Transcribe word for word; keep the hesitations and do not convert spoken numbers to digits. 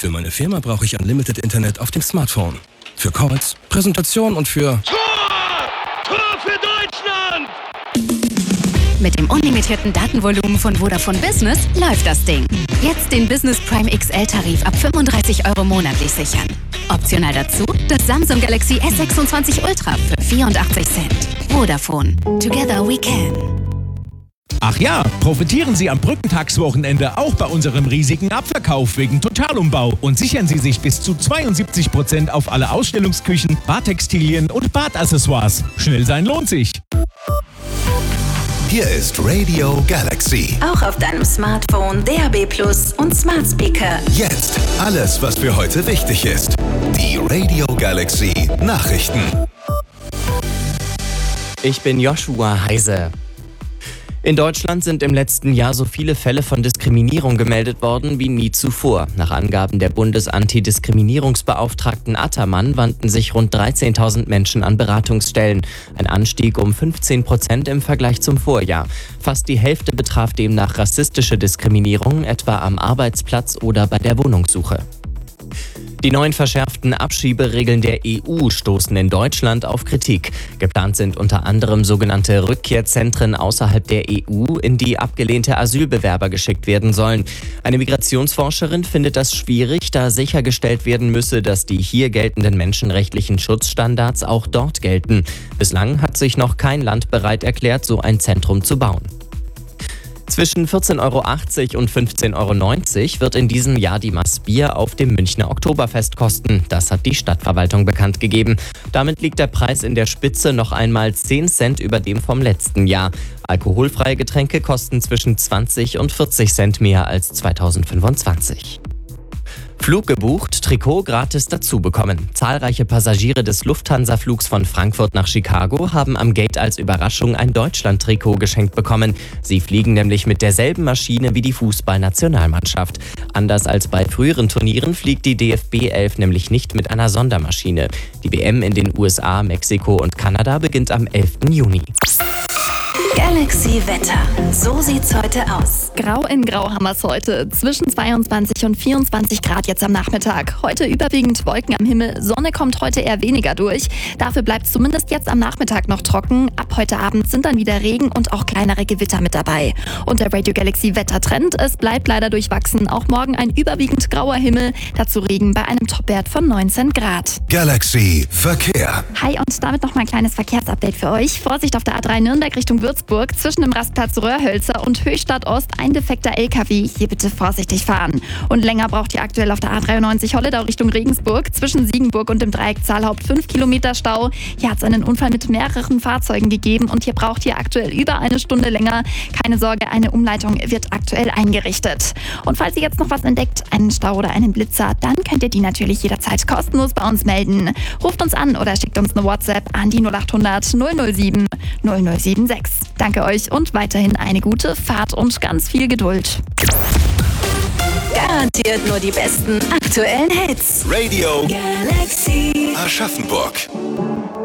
Für meine Firma brauche ich Unlimited Internet auf dem Smartphone. Für Calls, Präsentation und für... Tor! Tor für Deutschland! Mit dem unlimitierten Datenvolumen von Vodafone Business läuft das Ding. Jetzt den Business Prime X L-Tarif ab fünfunddreißig Euro monatlich sichern. Optional dazu das Samsung Galaxy S sechsundzwanzig Ultra für vierundachtzig Cent. Vodafone. Together we can. Ach ja, profitieren Sie am Brückentagswochenende auch bei unserem riesigen Abverkauf wegen Totalumbau und sichern Sie sich bis zu zweiundsiebzig Prozent auf alle Ausstellungsküchen, Badtextilien und Badaccessoires. Schnell sein lohnt sich. Hier ist Radio Galaxy. Auch auf deinem Smartphone, D A B Plus und Smart Speaker. Jetzt alles, was für heute wichtig ist. Die Radio Galaxy Nachrichten. Ich bin Joshua Heise. In Deutschland sind im letzten Jahr so viele Fälle von Diskriminierung gemeldet worden wie nie zuvor. Nach Angaben der Bundesantidiskriminierungsbeauftragten Attermann wandten sich rund dreizehntausend Menschen an Beratungsstellen. Ein Anstieg um fünfzehn Prozent im Vergleich zum Vorjahr. Fast die Hälfte betraf demnach rassistische Diskriminierung, etwa am Arbeitsplatz oder bei der Wohnungssuche. Die neuen verschärften Abschieberegeln der E U stoßen in Deutschland auf Kritik. Geplant sind unter anderem sogenannte Rückkehrzentren außerhalb der E U, in die abgelehnte Asylbewerber geschickt werden sollen. Eine Migrationsforscherin findet das schwierig, da sichergestellt werden müsse, dass die hier geltenden menschenrechtlichen Schutzstandards auch dort gelten. Bislang hat sich noch kein Land bereit erklärt, so ein Zentrum zu bauen. Zwischen vierzehn Euro achtzig und fünfzehn Euro neunzig wird in diesem Jahr die Maß Bier auf dem Münchner Oktoberfest kosten. Das hat die Stadtverwaltung bekannt gegeben. Damit liegt der Preis in der Spitze noch einmal zehn Cent über dem vom letzten Jahr. Alkoholfreie Getränke kosten zwischen zwanzig und vierzig Cent mehr als zweitausendfünfundzwanzig. Flug gebucht, Trikot gratis dazu bekommen. Zahlreiche Passagiere des Lufthansa-Flugs von Frankfurt nach Chicago haben am Gate als Überraschung ein Deutschland-Trikot geschenkt bekommen. Sie fliegen nämlich mit derselben Maschine wie die Fußballnationalmannschaft. Anders als bei früheren Turnieren fliegt die D F B elf nämlich nicht mit einer Sondermaschine. Die W M in den U S A, Mexiko und Kanada beginnt am elften Juni. Galaxy Wetter. So sieht's heute aus. Grau in Grau haben wir es heute. Zwischen zweiundzwanzig und vierundzwanzig Grad jetzt am Nachmittag. Heute überwiegend Wolken am Himmel. Sonne kommt heute eher weniger durch. Dafür bleibt es zumindest jetzt am Nachmittag noch trocken. Ab heute Abend sind dann wieder Regen und auch kleinere Gewitter mit dabei. Und der Radio Galaxy Wettertrend, es bleibt leider durchwachsen. Auch morgen ein überwiegend grauer Himmel. Dazu Regen bei einem Topwert von neunzehn Grad. Galaxy Verkehr. Hi und damit noch mal ein kleines Verkehrsupdate für euch. Vorsicht auf der A drei Nürnberg Richtung Würzburg. Zwischen dem Rastplatz Röhrhölzer und Höchstadt Ost ein defekter L K W. Hier bitte vorsichtig fahren. Und länger braucht ihr aktuell auf der A dreiundneunzig Holledau Richtung Regensburg. Zwischen Siegenburg und dem Dreieck Zahlhaupt fünf Kilometer Stau. Hier hat es einen Unfall mit mehreren Fahrzeugen gegeben und hier braucht ihr aktuell über eine Stunde länger. Keine Sorge, eine Umleitung wird aktuell eingerichtet. Und falls ihr jetzt noch was entdeckt, einen Stau oder einen Blitzer, dann könnt ihr die natürlich jederzeit kostenlos bei uns melden. Ruft uns an oder schickt uns eine WhatsApp an die null achthundert null null sieben null null sieben sechs. Danke euch und weiterhin eine gute Fahrt und ganz viel Geduld. Garantiert nur die besten aktuellen Hits. Radio Galaxy. Aschaffenburg.